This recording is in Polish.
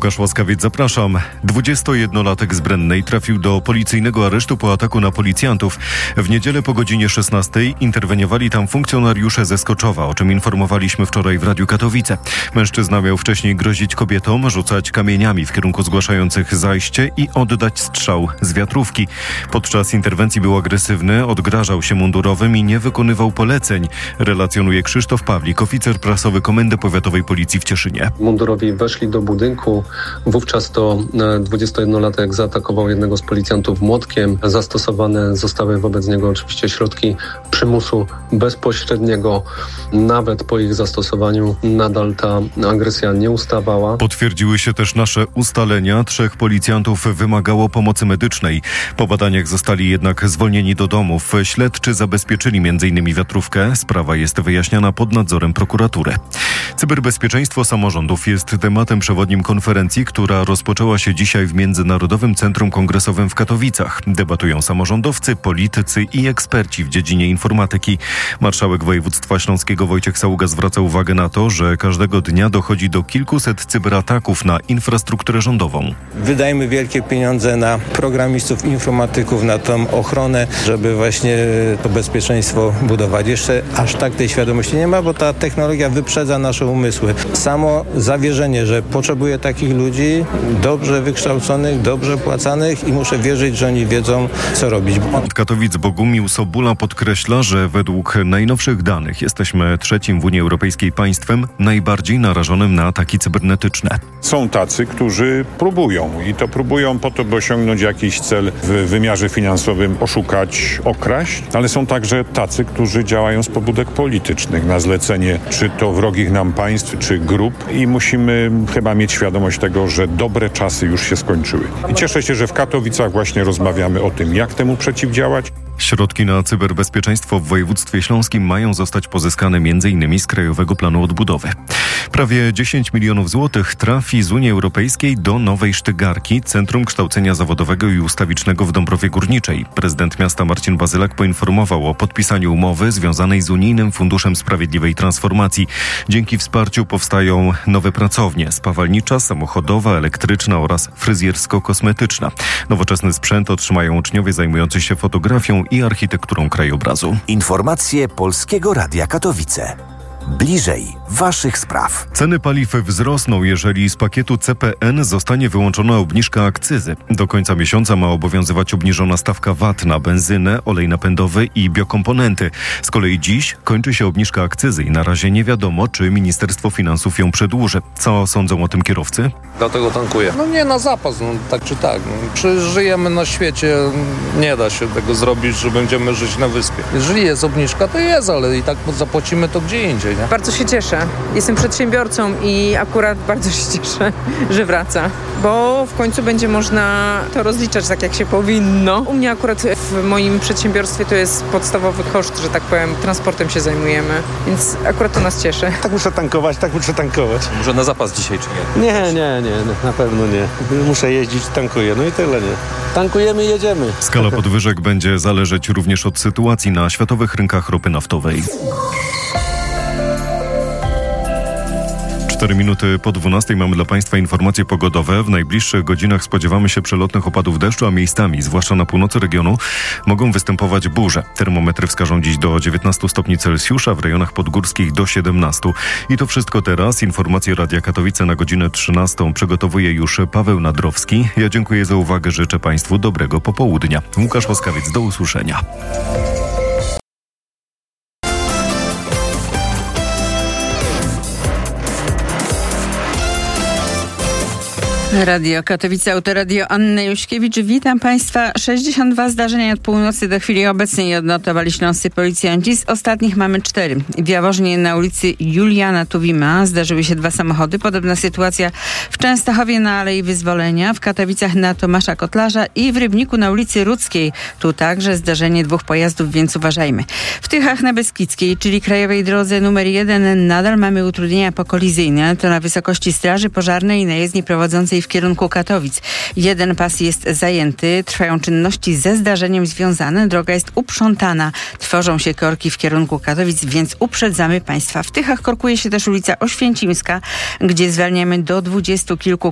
Łukasz Łaskawiec, zapraszam. 21-latek z Brennej trafił do policyjnego aresztu po ataku na policjantów. W niedzielę po godzinie 16 interweniowali tam funkcjonariusze ze Skoczowa, o czym informowaliśmy wczoraj w Radiu Katowice. Mężczyzna miał wcześniej grozić kobietom, rzucać kamieniami w kierunku zgłaszających zajście i oddać strzał z wiatrówki. Podczas interwencji był agresywny, odgrażał się mundurowym i nie wykonywał poleceń, relacjonuje Krzysztof Pawlik, oficer prasowy Komendy Powiatowej Policji w Cieszynie. Mundurowi weszli do budynku. Wówczas to 21-latek zaatakował jednego z policjantów młotkiem. Zastosowane zostały wobec niego oczywiście środki przymusu bezpośredniego. Nawet po ich zastosowaniu nadal ta agresja nie ustawała. Potwierdziły się też nasze ustalenia. 3 policjantów wymagało pomocy medycznej. Po badaniach zostali jednak zwolnieni do domów. Śledczy zabezpieczyli m.in. wiatrówkę. Sprawa jest wyjaśniana pod nadzorem prokuratury. Cyberbezpieczeństwo samorządów jest tematem przewodnim konferencji, która rozpoczęła się dzisiaj w Międzynarodowym Centrum Kongresowym w Katowicach. Debatują samorządowcy, politycy i eksperci w dziedzinie informatyki. Marszałek województwa śląskiego Wojciech Saługa zwraca uwagę na to, że każdego dnia dochodzi do kilkuset cyberataków na infrastrukturę rządową. Wydajemy wielkie pieniądze na programistów, informatyków, na tą ochronę, żeby właśnie to bezpieczeństwo budować. Jeszcze aż tak tej świadomości nie ma, bo ta technologia wyprzedza nasze umysły. Samo zawierzenie, że potrzebuję takich ludzi, dobrze wykształconych, dobrze płacanych i muszę wierzyć, że oni wiedzą, co robić. Katowic Bogumił Sobula podkreśla, że według najnowszych danych jesteśmy trzecim w Unii Europejskiej państwem najbardziej narażonym na ataki cybernetyczne. Są tacy, którzy próbują i to próbują po to, by osiągnąć jakiś cel w wymiarze finansowym, oszukać, okraść, ale są także tacy, którzy działają z pobudek politycznych na zlecenie czy to wrogich nam państw, czy grup i musimy chyba mieć świadomość tego, że dobre czasy już się skończyły. I cieszę się, że w Katowicach właśnie rozmawiamy o tym, jak temu przeciwdziałać. Środki na cyberbezpieczeństwo w województwie śląskim mają zostać pozyskane m.in. z Krajowego Planu Odbudowy. Prawie 10 milionów złotych trafi z Unii Europejskiej do Nowej Sztygarki, Centrum Kształcenia Zawodowego i Ustawicznego w Dąbrowie Górniczej. Prezydent miasta Marcin Bazylak poinformował o podpisaniu umowy związanej z Unijnym Funduszem Sprawiedliwej Transformacji. Dzięki wsparciu powstają nowe pracownie: spawalnicza, samochodowa, elektryczna oraz fryzjersko-kosmetyczna. Nowoczesny sprzęt otrzymają uczniowie zajmujący się fotografią i architekturą krajobrazu. Informacje Polskiego Radia Katowice. Bliżej waszych spraw. Ceny paliw wzrosną, jeżeli z pakietu CPN zostanie wyłączona obniżka akcyzy. Do końca miesiąca ma obowiązywać obniżona stawka VAT na benzynę, olej napędowy i biokomponenty. Z kolei dziś kończy się obniżka akcyzy i na razie nie wiadomo, czy Ministerstwo Finansów ją przedłuży. Co sądzą o tym kierowcy? Dlatego tankuję. Nie na zapas, tak czy tak. Przecież żyjemy na świecie, nie da się tego zrobić, że będziemy żyć na wyspie. Jeżeli jest obniżka, to jest, ale i tak zapłacimy to gdzie indziej. Nie? Bardzo się cieszę. Jestem przedsiębiorcą i akurat bardzo się cieszę, że wraca, bo w końcu będzie można to rozliczać tak, jak się powinno. U mnie akurat w moim przedsiębiorstwie to jest podstawowy koszt, że tak powiem, transportem się zajmujemy, więc akurat to nas cieszy. Tak muszę tankować. Może na zapas dzisiaj, czy nie? Nie, na pewno nie. Muszę jeździć, tankuję, no i tyle, nie. Tankujemy i jedziemy. Skala podwyżek będzie zależeć również od sytuacji na światowych rynkach ropy naftowej. 4 minuty po 12 mamy dla Państwa informacje pogodowe. W najbliższych godzinach spodziewamy się przelotnych opadów deszczu, a miejscami, zwłaszcza na północy regionu, mogą występować burze. Termometry wskażą dziś do 19 stopni Celsjusza, w rejonach podgórskich do 17. I to wszystko teraz. Informacje Radia Katowice na godzinę 13 przygotowuje już Paweł Nadrowski. Ja dziękuję za uwagę, życzę Państwu dobrego popołudnia. Łukasz Łaskawiec, do usłyszenia. Radio Katowice, Autoradio, Anna Juśkiewicz. Witam Państwa. 62 zdarzenia od północy do chwili obecnej odnotowali śląscy policjanci. Z ostatnich mamy 4. W Jaworznie na ulicy Juliana Tuwima zdarzyły się 2 samochody. Podobna sytuacja w Częstochowie na Alei Wyzwolenia, w Katowicach na Tomasza Kotlarza i w Rybniku na ulicy Rudzkiej. Tu także zdarzenie 2 pojazdów, więc uważajmy. W Tychach na Beskidzkiej, czyli krajowej drodze numer 1, nadal mamy utrudnienia pokolizyjne. To na wysokości Straży Pożarnej na jezdni prowadzącej w kierunku Katowic. Jeden pas jest zajęty. Trwają czynności ze zdarzeniem związane. Droga jest uprzątana. Tworzą się korki w kierunku Katowic, więc uprzedzamy Państwa. W Tychach korkuje się też ulica Oświęcimska, gdzie zwalniamy do 20 kilku